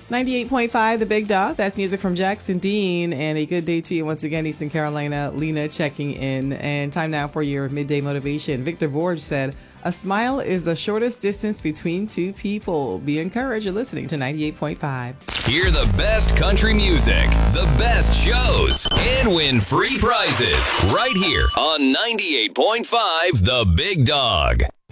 98.5, The Big Dog. That's music from Jackson Dean. And a good day to you once again, Eastern Carolina. Lena checking in. And time now for your midday motivation. Victor Borge said, a smile is the shortest distance between two people. Be encouraged. You're listening to 98.5. Hear the best country music, the best shows, and win free prizes right here on 98.5 The Big Dog.